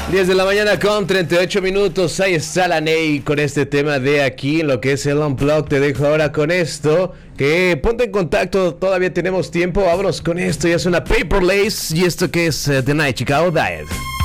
10 de la mañana con 38 minutos. Ahí está la Ney con este tema de aquí en lo que es el Unplugged. Te dejo ahora con esto. Que ponte en contacto, todavía tenemos tiempo. Vámonos con esto. Ya es una Paper Lace. Y esto que es The Night Chicago Diet.